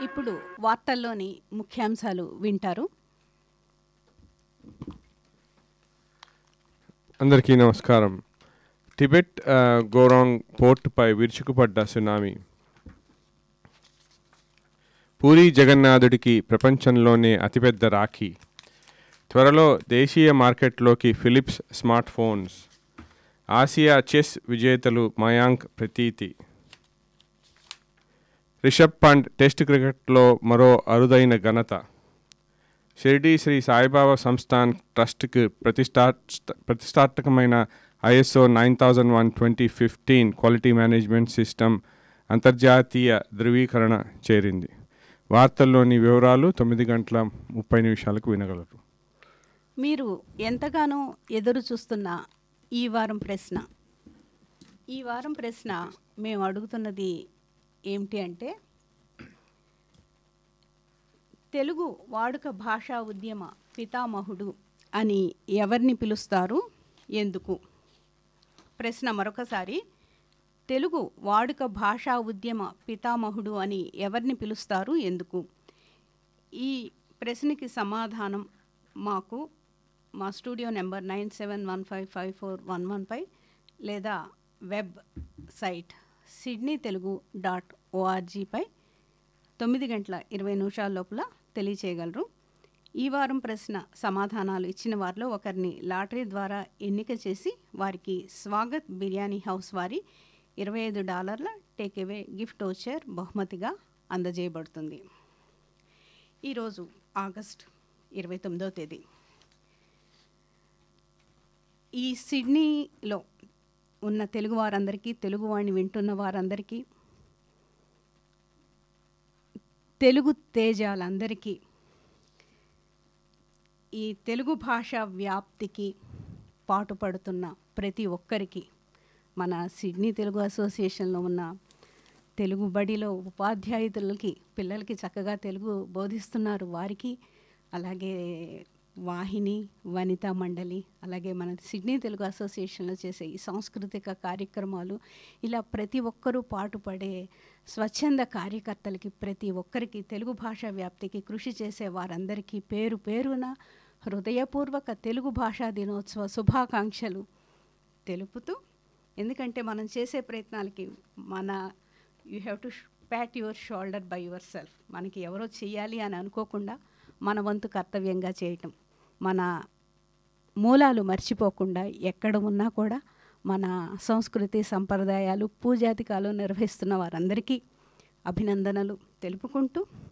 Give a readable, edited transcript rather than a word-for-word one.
ఇప్పుడు వార్తల్లోని ముఖ్యాంశాలు వింటారు. అందరికీ నమస్కారం. Tibet గోరాంగ్ పోర్టుపై విరుచుకుపడ్డ tsunami. పూరీ జగన్నాథుడికి ప్రపంచంలోనే అతిపెద్ద రాఖీ. త్వరలో దేశీయ మార్కెట్లోకి Philips smart phones. Asia chess విజేతలు మయాంక్, ప్రతీతి. రిషబ్ పంట్ టెస్ట్ క్రికెట్లో మరో అరుదైన ఘనత. షిర్డీ శ్రీ సాయిబాబా సంస్థాన్ ట్రస్ట్కి ప్రతిష్టాత్మకమైన ISO 9001:2015 క్వాలిటీ మేనేజ్మెంట్ సిస్టమ్ అంతర్జాతీయ ధృవీకరణ చేరింది. వార్తల్లోని వివరాలు 9:30 వినగలరు. మీరు ఎంతగానో ఎదురు చూస్తున్న ఈ వారం ప్రశ్న మేము అడుగుతున్నది ఏమిటి అంటే, తెలుగు వాడుక భాషా ఉద్యమ పితామహుడు అని ఎవరిని పిలుస్తారు, ఎందుకు? ప్రశ్న మరొకసారి, తెలుగు వాడుక భాషా ఉద్యమ పితామహుడు అని ఎవరిని పిలుస్తారు, ఎందుకు? ఈ ప్రశ్నకి సమాధానం మాకు మా స్టూడియో నెంబర్ 97155411 లేదా వెబ్ సైట్ sydneytelugu.org 9:20 లోపల తెలియచేయగలరు. ఈ వారం ప్రశ్న సమాధానాలు ఇచ్చిన వారిలో ఒకరిని లాటరీ ద్వారా ఎన్నిక చేసి వారికి స్వాగత్ బిర్యానీ హౌస్ వారి $25 టేక్అవే గిఫ్ట్ వోచర్ బహుమతిగా అందజేయబడుతుంది. ఈరోజు ఆగస్టు 29వ తేదీ. ఈ సిడ్నీలో ఉన్న తెలుగు వారందరికీ, తెలుగు వాడిని వింటున్న వారందరికీ, తెలుగు తేజాలందరికీ, ఈ తెలుగు భాష వ్యాప్తికి పాటుపడుతున్న ప్రతి ఒక్కరికి, మన సిడ్నీ తెలుగు అసోసియేషన్లో ఉన్న తెలుగు బడిలో ఉపాధ్యాయులకి, పిల్లలకి చక్కగా తెలుగు బోధిస్తున్నారు వారికి, అలాగే వాహిని, వనితా మండలి, అలాగే మన సిడ్నీ తెలుగు అసోసియేషన్లో చేసే ఈ సాంస్కృతిక కార్యక్రమాలు, ఇలా ప్రతి ఒక్కరూ పాటుపడే స్వచ్ఛంద కార్యకర్తలకి, ప్రతి ఒక్కరికి, తెలుగు భాషా వ్యాప్తికి కృషి చేసే వారందరికీ పేరు పేరున హృదయపూర్వక తెలుగు భాషా దినోత్సవ శుభాకాంక్షలు తెలుపుతూ, ఎందుకంటే మనం చేసే ప్రయత్నాలకి you have to Pat your shoulder by your self. మనకి ఎవరో చెయ్యాలి అని అనుకోకుండా మన వంతు కర్తవ్యంగా చేయటం, మన మూలాలు మర్చిపోకుండా ఎక్కడ ఉన్నా కూడా మన సంస్కృతి సంప్రదాయాలు పూజాధికాలు నిర్వహిస్తున్న వారందరికీ అభినందనలు తెలుపుకుంటూ,